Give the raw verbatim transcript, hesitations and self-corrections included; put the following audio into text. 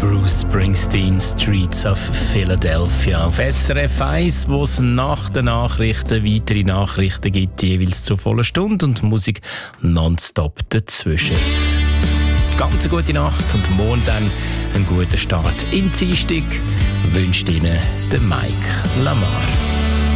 Bruce Springsteen, Streets of Philadelphia. Auf S R F eins, wo es nach den Nachrichten weitere Nachrichten gibt, jeweils zur vollen Stunde und Musik nonstop dazwischen. Ganz eine gute Nacht und morgen dann einen guten Start in die Dienstag wünscht Ihnen der Mike Lamar.